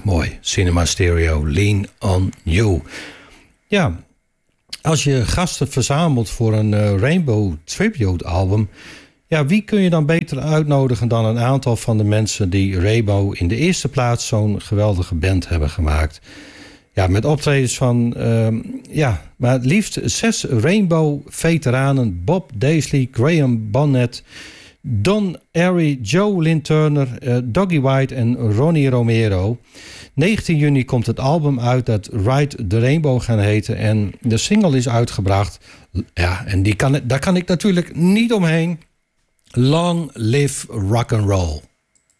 mooi. Cinema Stereo, Lean on You. Ja, als je gasten verzamelt voor een Rainbow Tribute album... ja, wie kun je dan beter uitnodigen dan een aantal van de mensen... die Rainbow in de eerste plaats zo'n geweldige band hebben gemaakt... Ja, met optredens van, maar het liefst 6 Rainbow-veteranen. Bob Daisley, Graham Bonnet, Don Airey, Joe Lynn Turner, Doggy White en Ronnie Romero. 19 juni komt het album uit dat Ride the Rainbow gaan heten. En de single is uitgebracht. Ja, en daar kan ik natuurlijk niet omheen. Long live rock and roll.